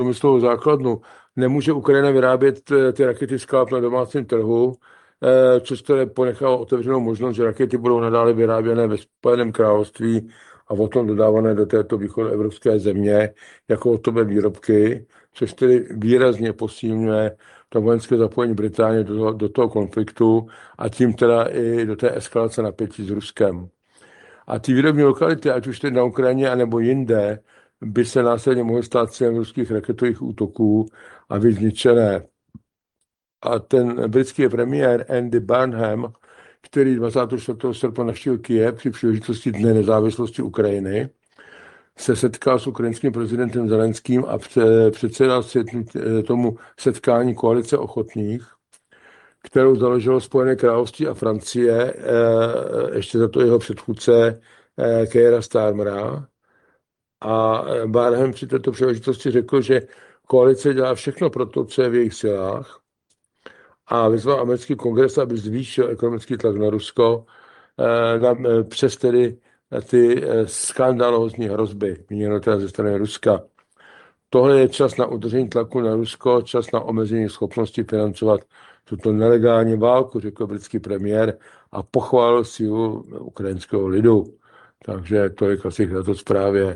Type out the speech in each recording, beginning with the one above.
průmyslovou základnu. Nemůže Ukrajina vyrábět ty rakety Scalp na domácím trhu, což tedy ponechalo otevřenou možnost, že rakety budou nadále vyráběné ve Spojeném království a potom dodávané do této východoevropské země jako hotové výrobky, což tedy výrazně posílňuje to vojenské zapojení Británie do toho konfliktu a tím teda i do té eskalace napětí s Ruskem. A ty výrobní lokality, ať už teď na Ukrajině, anebo jinde, by se následně mohly stát cílem ruských raketových útoků a být zničené. A ten britský premiér Andy Burnham, který 24. srpna navštívil Kyjev při příležitosti Dne nezávislosti Ukrajiny, se setkal s ukrajinským prezidentem Zelenským a předsedal tomu setkání koalice ochotných, kterou založilo Spojené království a Francie, ještě za to jeho předchůdce Keira Starmera. A Barham při této příležitosti řekl, že koalice dělá všechno pro to, co je v jejich silách, a vyzval americký kongres, aby zvýšil ekonomický tlak na Rusko přes tedy ty skandalózní hrozby, míněno teda ze strany Ruska. Tohle je čas na udržení tlaku na Rusko, čas na omezení schopnosti financovat tuto nelegální válku, řekl britský premiér a pochválil sílu ukrajinského lidu. Takže tolik asi k této zprávě.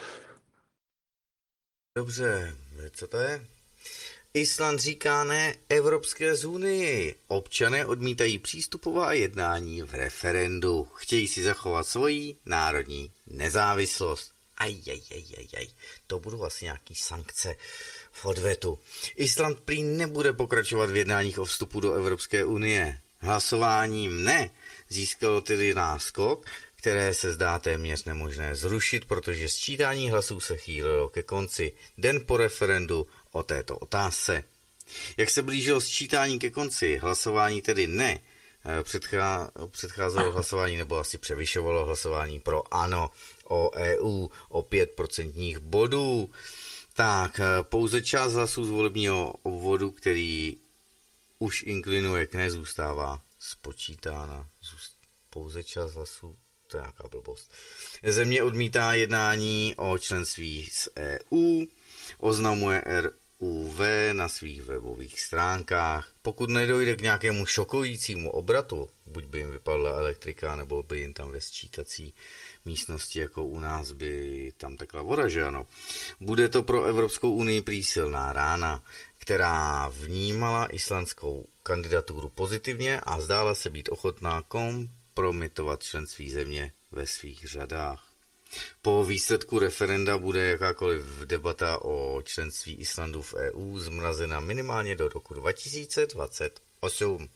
Dobře, co to je? Island říká ne Evropské unii. Občané odmítají přístupová jednání v referendu. Chtějí si zachovat svoji národní nezávislost. To budou asi nějaký sankce v odvetu. Island prý nebude pokračovat v jednáních o vstupu do Evropské unie. Hlasováním ne získalo tedy náskok, které se zdá téměř nemožné zrušit, protože sčítání hlasů se chýlilo ke konci den po referendu o této otázce. Jak se blížilo sčítání ke konci, hlasování tedy ne, předcházelo hlasování nebo asi převyšovalo hlasování pro ano o EU o 5% bodů. Tak, pouze část hlasů z volebního obvodu, který už inklinuje k ne, zůstává spočítána. Pouze část hlasů, to je nějaká blbost. Země odmítá jednání o členství s EU, oznamuje RUV na svých webových stránkách. Pokud nedojde k nějakému šokujícímu obratu, buď by jim vypadla elektrika, nebo by jim tam ve sčítací místnosti, jako u nás, by tam tekla voda, že ano. Bude to pro Evropskou unii prý silná rána, která vnímala islandskou kandidaturu pozitivně a zdála se být ochotná kompromitovat členství země ve svých řadách. Po výsledku referenda bude jakákoliv debata o členství Islandu v EU zmrazena minimálně do roku 2028.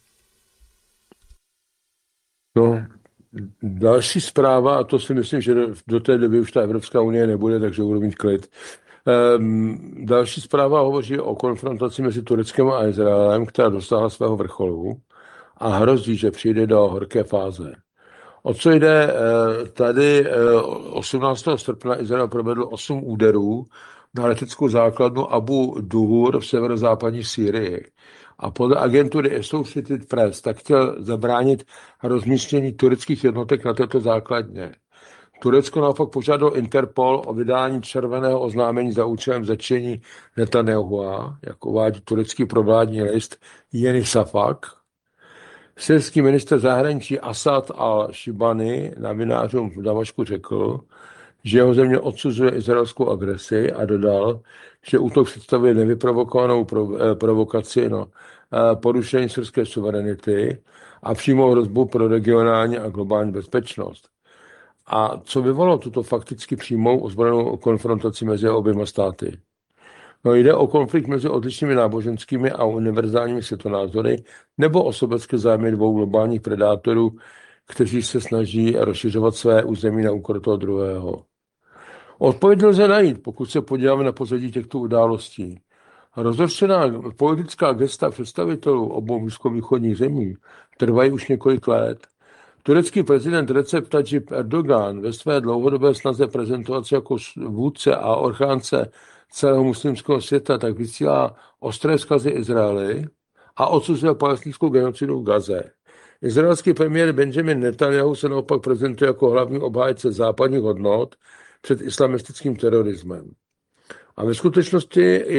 No, další zpráva, a to si myslím, že do té doby už ta Evropská unie nebude, takže budu mít klid. Další zpráva hovoří o konfrontaci mezi Tureckem a Izraelem, která dosáhla svého vrcholu a hrozí, že přijde do horké fáze. O co jde? Tady 18. srpna Izrael provedl 8 úderů na leteckou základnu Abu Duhur v severozápadní Sýrii. A podle agentury Associated Press tak chtěl zabránit rozmístění tureckých jednotek na této základně. Turecko naopak požádalo Interpol o vydání červeného oznámení za účelem zatčení Netanyahua, jako uvádí turecký provládní list Yeni Safak. Syrský ministr zahraničí Asad al-Shibani novinářům v Damašku řekl, že jeho země odsuzuje izraelskou agresi a dodal, že útok představuje nevyprovokovanou provokaci porušení syrské suverenity a přímou hrozbu pro regionální a globální bezpečnost. A co vyvolalo tuto fakticky přímou ozbrojenou konfrontaci mezi oběma státy? No, jde o konflikt mezi odlišnými náboženskými a univerzálními světonázory nebo o sobecké zájmy dvou globálních predátorů, kteří se snaží rozšiřovat své území na úkor toho druhého. Odpověď lze najít, pokud se podíváme na pozadí těchto událostí. Rozhořčená politická gesta představitelů obou blízkovýchodních zemí trvají už několik let. Turecký prezident Recep Tayyip Erdogan ve své dlouhodobé snaze prezentovat se jako vůdce a orchánce celého muslimského světa tak vysílá ostré vzkazy Izraeli a odsuzuje palestinskou genocidu v Gaze. Izraelský premiér Benjamin Netanyahu se naopak prezentuje jako hlavní obhájce západních hodnot před islamistickým terorismem. A ve skutečnosti